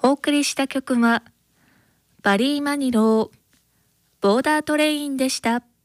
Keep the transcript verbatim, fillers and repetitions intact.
お送りした曲はバリー・マニロー、ボーダートレインでした。